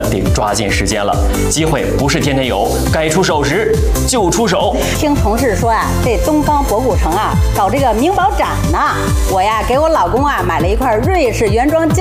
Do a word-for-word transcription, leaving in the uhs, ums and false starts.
得抓紧时间了，机会不是天天有，该出手时就出手。 听同事说啊，这东方博古城啊搞这个名宝展呢，我呀给我老公啊买了一块瑞士原装金